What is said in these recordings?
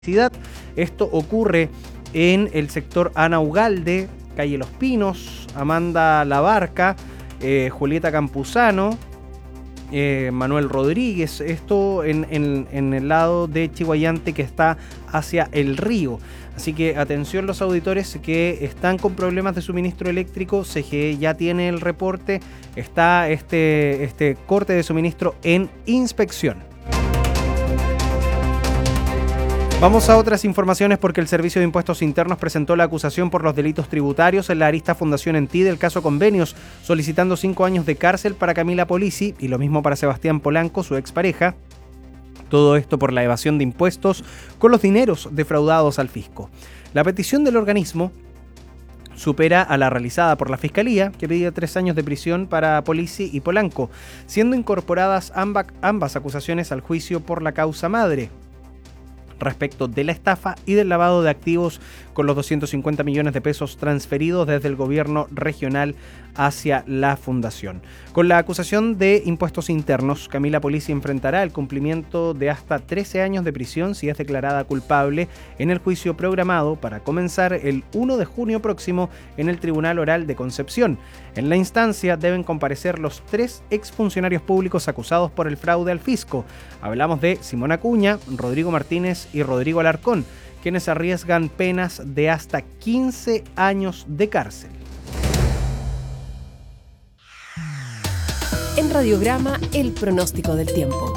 Esto ocurre en el sector Ana Ugalde, calle Los Pinos, Amanda Labarca, Julieta Campuzano, Manuel Rodríguez. Esto en el lado de Chiguayante, que está hacia el río. Así que atención los auditores que están con problemas de suministro eléctrico. CGE ya tiene el reporte. Está este corte de suministro en inspección. Vamos a otras informaciones porque el Servicio de Impuestos Internos presentó la acusación por los delitos tributarios en la arista Fundación Enti del caso Convenios, solicitando 5 años de cárcel para Camila Polisi y lo mismo para Sebastián Polanco, su expareja. Todo esto por la evasión de impuestos con los dineros defraudados al fisco. La petición del organismo supera a la realizada por la Fiscalía, que pedía 3 años de prisión para Polisi y Polanco, siendo incorporadas ambas acusaciones al juicio por la causa madre, respecto de la estafa y del lavado de activos con los 250 millones de pesos transferidos desde el gobierno regional hacia la fundación. Con la acusación de impuestos internos, Camila Polisi enfrentará el cumplimiento de hasta 13 años de prisión si es declarada culpable en el juicio programado para comenzar el 1 de junio próximo en el Tribunal Oral de Concepción. En la instancia deben comparecer los 3 exfuncionarios públicos acusados por el fraude al fisco. Hablamos de Simón Acuña, Rodrigo Martínez y Rodrigo Alarcón, quienes arriesgan penas de hasta 15 años de cárcel. En Radiograma, el pronóstico del tiempo.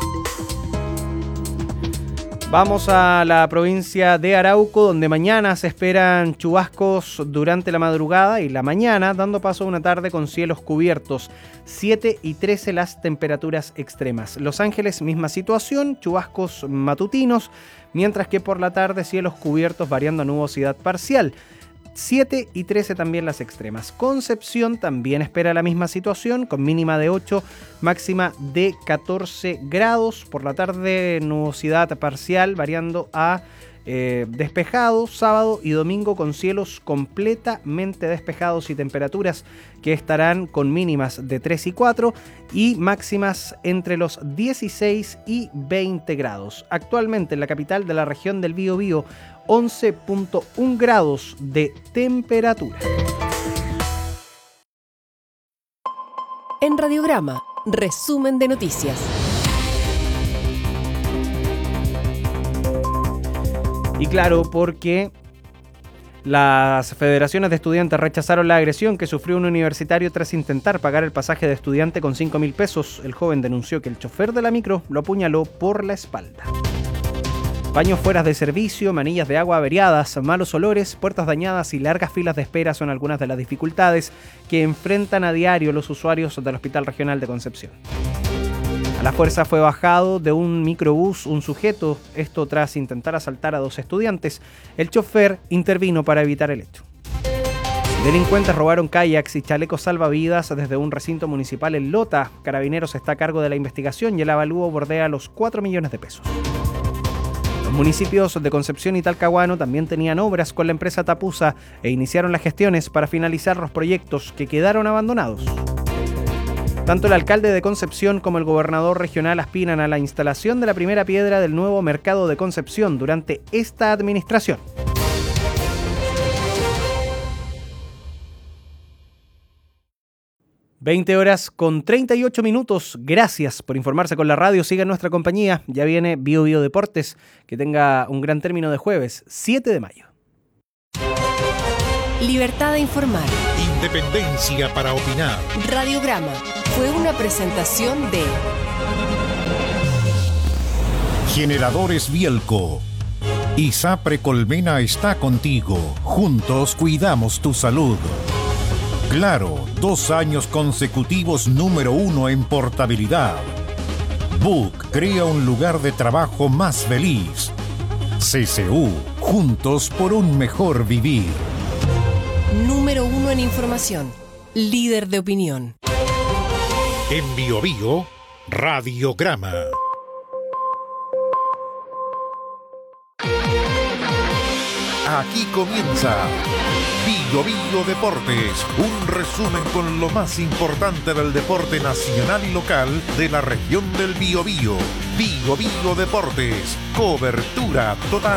Vamos a la provincia de Arauco, donde mañana se esperan chubascos durante la madrugada y la mañana, dando paso a una tarde con cielos cubiertos. 7 y 13 las temperaturas extremas. Los Ángeles, misma situación, chubascos matutinos, mientras que por la tarde cielos cubiertos variando a nubosidad parcial. 7 y 13 también las extremas. Concepción también espera la misma situación, con mínima de 8, máxima de 14 grados. Por la tarde nubosidad parcial variando a despejado, sábado y domingo con cielos completamente despejados y temperaturas que estarán con mínimas de 3 y 4 y máximas entre los 16 y 20 grados. Actualmente en la capital de la región del Biobío, 11.1 grados de temperatura. En Radiograma, resumen de noticias. Y claro, porque las federaciones de estudiantes rechazaron la agresión que sufrió un universitario tras intentar pagar el pasaje de estudiante con 5.000 pesos. El joven denunció que el chofer de la micro lo apuñaló por la espalda. Baños fuera de servicio, manillas de agua averiadas, malos olores, puertas dañadas y largas filas de espera son algunas de las dificultades que enfrentan a diario los usuarios del Hospital Regional de Concepción. A la fuerza fue bajado de un microbús un sujeto, esto tras intentar asaltar a 2 estudiantes. El chofer intervino para evitar el hecho. Delincuentes robaron kayaks y chalecos salvavidas desde un recinto municipal en Lota. Carabineros está a cargo de la investigación y el avalúo bordea los 4 millones de pesos. Los municipios de Concepción y Talcahuano también tenían obras con la empresa Tapusa e iniciaron las gestiones para finalizar los proyectos que quedaron abandonados. Tanto el alcalde de Concepción como el gobernador regional aspiran a la instalación de la primera piedra del nuevo mercado de Concepción durante esta administración. (20:38). Gracias por informarse con la radio. Siga en nuestra compañía. Ya viene Bio Deportes. Que tenga un gran término de jueves, 7 de mayo. Libertad de informar. Independencia para opinar. Radiograma fue una presentación de Generadores Bielco. ISAPRE Colmena está contigo. Juntos cuidamos tu salud. Claro, 2 años consecutivos número 1 en portabilidad. Book crea un lugar de trabajo más feliz. CCU, juntos por un mejor vivir. Número 1 en información, líder de opinión. En Biobío, Radiograma. Aquí comienza Bio Bio Deportes, un resumen con lo más importante del deporte nacional y local de la región del Biobío. Bio Bio Deportes, cobertura total.